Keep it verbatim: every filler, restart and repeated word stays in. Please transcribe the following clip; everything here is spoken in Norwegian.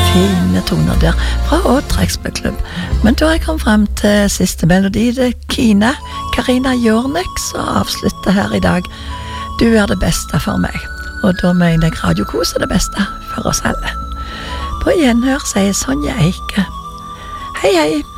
Fine toner der fra Åtreksbøklubb. Men da har jeg kommet frem til siste melodi. Det er Kine, Karina Jornek, som avslutter her i dag. Du er det beste for meg. Og da mener jeg Radio Kos er det beste for oss alle. På gjenhør sier Sonja Eike. Hei, hei!